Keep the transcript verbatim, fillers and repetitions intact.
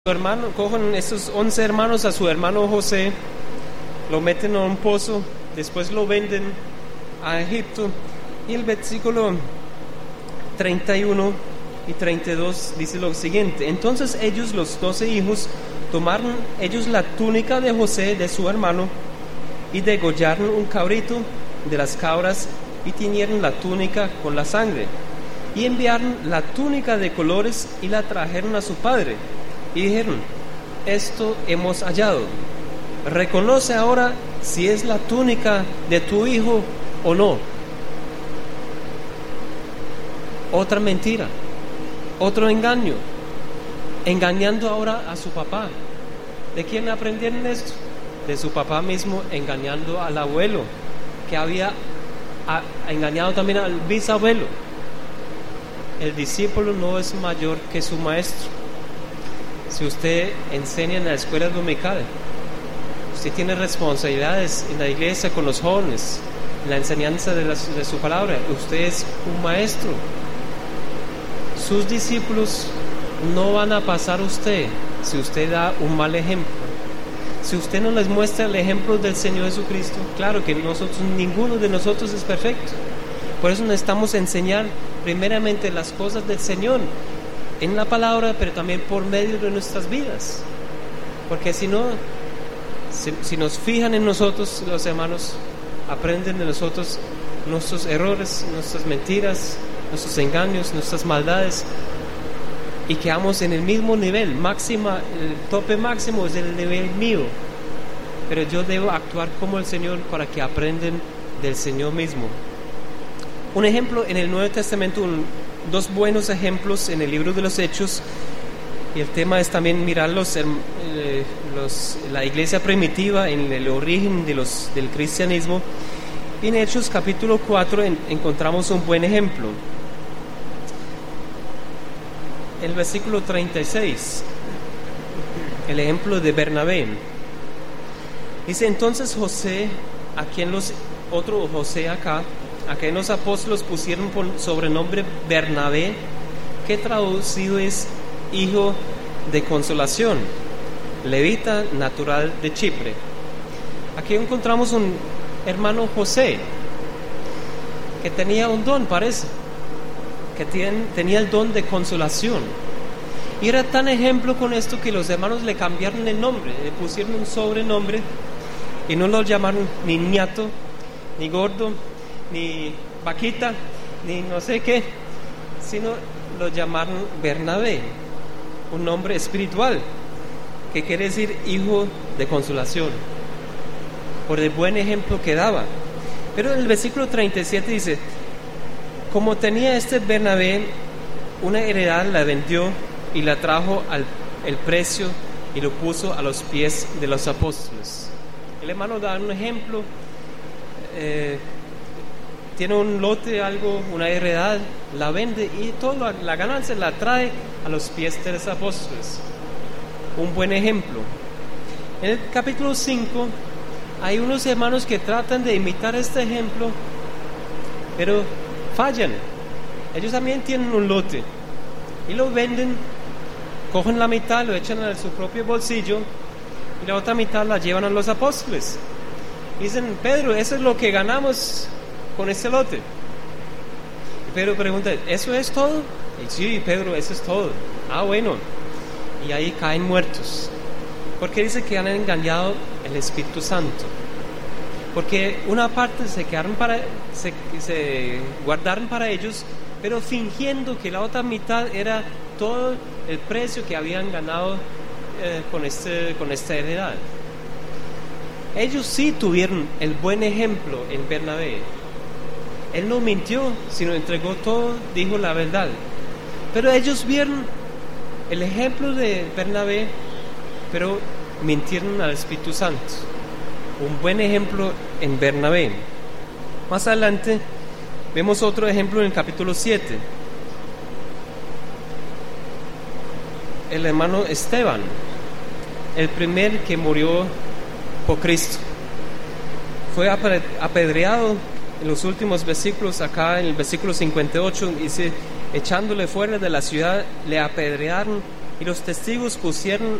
Su hermano, cogen estos once hermanos a su hermano José, lo meten a un pozo, después lo venden a Egipto. Y el versículo treinta y uno y treinta y dos dice lo siguiente: entonces ellos, los doce hijos, tomaron ellos la túnica de José, de su hermano, y degollaron un cabrito de las cabras y tiñeron la túnica con la sangre, y enviaron la túnica de colores y la trajeron a su padre. Y dijeron: esto hemos hallado, reconoce ahora si es la túnica de tu hijo o no. Otra mentira, otro engaño, engañando ahora a su papá. ¿De quién aprendieron esto? De su papá mismo, engañando al abuelo, que había a, engañado también al bisabuelo. El discípulo no es mayor que su maestro. Si usted enseña en la escuela dominical, usted tiene responsabilidades en la iglesia con los jóvenes, en la enseñanza de, la, de su palabra, usted es un maestro. Sus discípulos no van a pasar a usted si usted da un mal ejemplo. Si usted no les muestra el ejemplo del Señor Jesucristo, claro que nosotros, ninguno de nosotros es perfecto. Por eso necesitamos enseñar primeramente las cosas del Señor en la palabra, pero también por medio de nuestras vidas. Porque si no, si, si nos fijan en nosotros, los hermanos aprenden de nosotros nuestros errores, nuestras mentiras, nuestros engaños, nuestras maldades, y quedamos en el mismo nivel. Máxima, el tope máximo es el nivel mío, pero yo debo actuar como el Señor para que aprendan del Señor mismo. Un ejemplo en el Nuevo Testamento, un, dos buenos ejemplos en el libro de los Hechos, y el tema es también mirar los, eh, los, la iglesia primitiva en el origen de los, del cristianismo. Y en Hechos capítulo cuatro en, encontramos un buen ejemplo. El versículo treinta y seis, el ejemplo de Bernabé. Dice: entonces José, a quien los, otro José acá, a quien los apóstoles pusieron por sobrenombre Bernabé, que traducido es hijo de consolación, levita natural de Chipre. Aquí encontramos un hermano José que tenía un don, parece que ten, tenía el don de consolación, y era tan ejemplo con esto que los hermanos le cambiaron el nombre, le pusieron un sobrenombre y no lo llamaron ni ñato, ni gordo, ni vaquita, ni no sé qué, sino lo llamaron Bernabé, un nombre espiritual que quiere decir hijo de consolación, por el buen ejemplo que daba. Pero en el versículo treinta y siete dice: como tenía este Bernabé una heredad, la vendió y la trajo al el precio y lo puso a los pies de los apóstoles. El hermano da un ejemplo, eh, tiene un lote, algo, una heredad, la vende y toda la ganancia la trae a los pies de los apóstoles. Un buen ejemplo. En el capítulo cinco hay unos hermanos que tratan de imitar este ejemplo, pero fallan. Ellos también tienen un lote y lo venden, cogen la mitad, lo echan a su propio bolsillo y la otra mitad la llevan a los apóstoles. Dicen: Pedro, eso es lo que ganamos con este lote. Y Pedro pregunta: ¿eso es todo? Y sí, Pedro, eso es todo. Ah, bueno. Y ahí caen muertos, porque dice que han engañado el Espíritu Santo. Porque una parte se quedaron para, se, se guardaron para ellos, pero fingiendo que la otra mitad era todo el precio que habían ganado eh, con este, con esta heredad. Ellos sí tuvieron el buen ejemplo en Bernabé. Él no mintió, sino entregó todo, dijo la verdad. Pero ellos vieron el ejemplo de Bernabé, pero mintieron al Espíritu Santo. Un buen ejemplo en Bernabé. Más adelante vemos otro ejemplo en el capítulo siete. El hermano Esteban, el primer que murió por Cristo, fue apedreado. En los últimos versículos, acá en el versículo cincuenta y ocho, dice: echándole fuera de la ciudad, le apedrearon Y los testigos pusieron